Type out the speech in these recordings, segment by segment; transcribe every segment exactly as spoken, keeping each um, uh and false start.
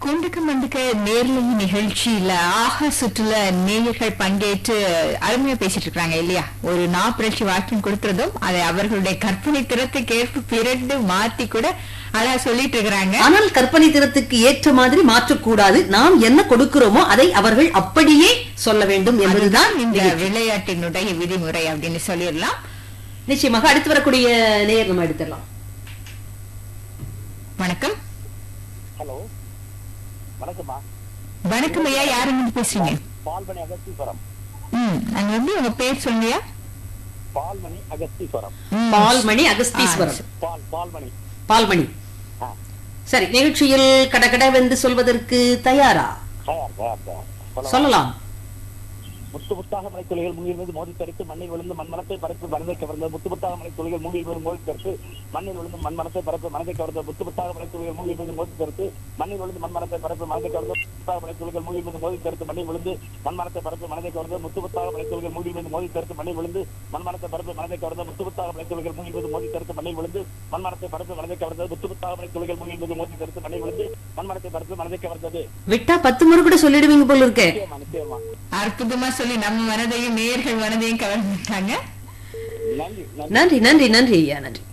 குண்டுக்கு மண்டுக்க நேர்லை நிகழ்ச்சியில ஆக சுற்றுல நேயர்கள் பங்கேற்று அருமையா பேசிட்டு இருக்காங்க இல்லையா. ஒரு நாப்புரட்சி வாக்கியம் கொடுக்கறதும் அதை அவர்களுடைய கற்பனை திறத்துக்கு ஏற்ப பிறண்டு மாத்தி கூட அழகா சொல்லிட்டு இருக்கிறாங்க. ஆனால் கற்பனை திறத்துக்கு ஏற்ற மாதிரி மாற்றக்கூடாது. நாம் என்ன கொடுக்கிறோமோ அதை அவர்கள் அப்படியே சொல்ல வேண்டும் என்பதுதான் இந்த விளையாட்டினுடைய விதிமுறை அப்படின்னு சொல்லிடலாம். நிச்சயமாக அடுத்து வரக்கூடிய நேயர் நம்ம எடுத்துடலாம். வணக்கம். ஹலோ, வணக்கம்மா. வணக்கம் ஐயா, யாருங்க பேசுறீங்க? பால்மணி அகஸ்தீஸ்வரம். ம், அங்க வந்து உங்க பேர் சொல்லியா? பால்மணி அகஸ்தீஸ்வரம். பால்மணி அகஸ்தீஸ்வரம். பால் பால்மணி பால்மணி. சரி, நிகழ்ச்சியில் கடகட வென்று சொல்வதற்கு தயாரா? தயார் தயார் தயார் சொல்லலாம். முத்து முத்தாக மலை துளிகள் மூங்கில் மீது மோதி தரித்து மண்ணில் விழுந்து மண்மனத்தை பரப்பு மனதை கவர்ந்த முத்து முத்தாக மலை துளிகள் மூங்கில் மீது மோதி தரித்து மண்ணில் விழுந்து மண்மனத்தை பரப்பு மனதை கவர்ந்த முத்து முத்தாக மலை துளிகள் மூங்கில் மீது மோதி தரித்து மண்ணில் விழுந்து மண்மனத்தை பரப்பு மனதை கவர்ந்த முத்தாக மலை துளிகள் மூங்கில் மீது மோதி தரித்து மண்ணில் விழுந்து மண்மனத்தை பரப்பு மனதை கவர்ந்த முத்து முத்தாக மலை துளிகள் மூங்கில் மீது மோதி தரித்து மண்ணில் விழுந்து மண்மனத்தை பரப்பு மனதை கவர்ந்த முத்து முத்தாக மலை துளிகள் மூங்கில் மீது மோதி தரித்து மண்ணில் விழுந்து மண்மனத்தை பரப்பு மனதை கவர்ந்த முத்து முத்தாக மலை துளிகள் மூங்கில் மீது மோதி தரித்து மண்ணில் விழுந்து மண்மனத்தை பரப்பு மனதை கவர்ந்தது. விட்டா பத்து முறை கூட சொல்லிடுவீங்க போல இருக்கு. நிச்சயமா அற்புதமா சொல்லி நம்ம மனதையும் நேயர்கள் மனதையும் கவர்ந்துட்டாங்க. நன்றி நன்றி நன்றி ஐயா, நன்றி.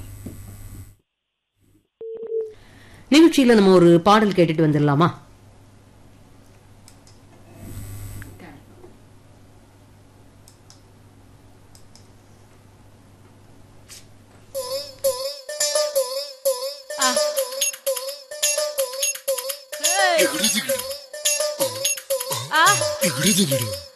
நிகழ்ச்சியில நம்ம ஒரு பாடல் கேட்டுட்டு வந்துடலாமா? Ah.